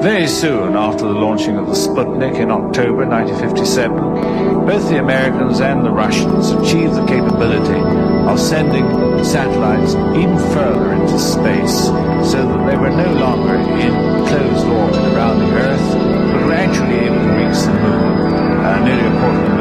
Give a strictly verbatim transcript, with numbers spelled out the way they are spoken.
Very soon after the launching of the Sputnik in October nineteen fifty-seven, both the Americans and the Russians achieved the capability of sending satellites even further into space, so that they were no longer in closed orbit around the Earth, but were actually able to reach the moon uh, nearly a quarter